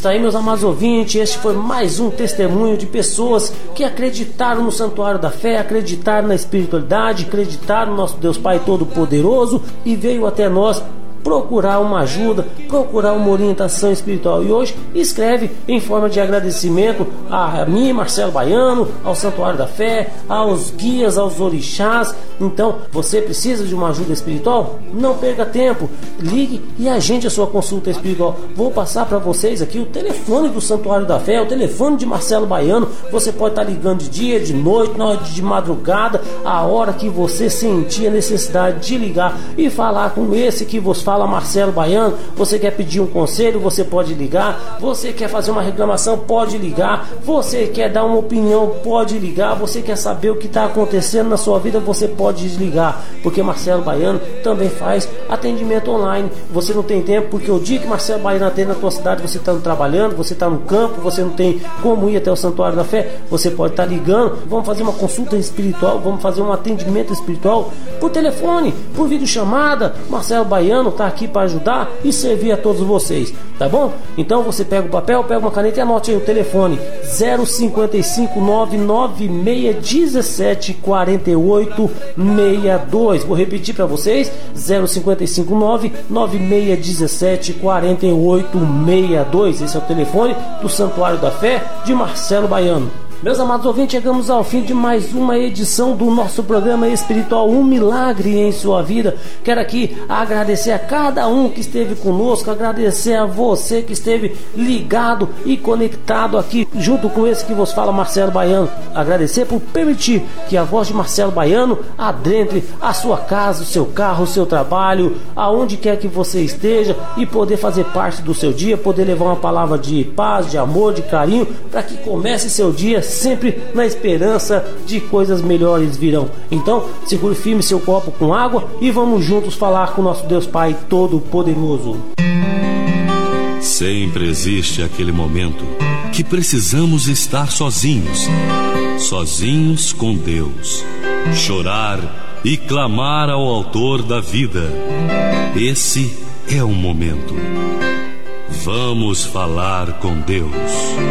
Está aí, meus amados ouvintes, este foi mais um testemunho de pessoas que acreditaram no Santuário da Fé, acreditaram na espiritualidade, acreditaram no nosso Deus Pai Todo-Poderoso e veio até nós procurar uma ajuda, procurar uma orientação espiritual. E hoje escreve em forma de agradecimento a mim, Marcelo Baiano, ao Santuário da Fé, aos guias, aos orixás. Então, você precisa de uma ajuda espiritual? Não perca tempo, ligue e agende a sua consulta espiritual. Vou passar para vocês aqui o telefone do Santuário da Fé, o telefone de Marcelo Baiano. Você pode estar ligando de dia, de noite, na hora de madrugada, a hora que você sentir a necessidade de ligar e falar com esse que vos fala, Marcelo Baiano. Você quer pedir um conselho, você pode ligar. Você quer fazer uma reclamação, pode ligar. Você quer dar uma opinião, pode ligar. Você quer saber o que está acontecendo na sua vida, você pode desligar, porque Marcelo Baiano também faz atendimento online. Você não tem tempo, porque o dia que Marcelo Baiano atende na tua cidade, você está trabalhando, você está no campo, você não tem como ir até o Santuário da Fé, você pode estar ligando. Vamos fazer uma consulta espiritual, vamos fazer um atendimento espiritual por telefone, por videochamada. Marcelo Baiano está aqui para ajudar e servir a todos vocês, tá bom? Então você pega o papel, pega uma caneta e anote aí o telefone 055 99617 4862. Vou repetir para vocês: 055 99617 4862. Esse é o telefone do Santuário da Fé de Marcelo Baiano. Meus amados ouvintes, chegamos ao fim de mais uma edição do nosso programa espiritual Um Milagre em Sua Vida. Quero aqui agradecer a cada um que esteve conosco, agradecer a você que esteve ligado e conectado aqui junto com esse que vos fala, Marcelo Baiano. Agradecer por permitir que a voz de Marcelo Baiano adentre a sua casa, o seu carro, o seu trabalho, aonde quer que você esteja, e poder fazer parte do seu dia, poder levar uma palavra de paz, de amor, de carinho, para que comece seu dia sempre na esperança de coisas melhores virão. Então, segure firme seu copo com água e vamos juntos falar com o nosso Deus Pai Todo-Poderoso. Sempre existe aquele momento que precisamos estar sozinhos, sozinhos com Deus, chorar e clamar ao Autor da vida. Esse é o momento. Vamos falar com Deus.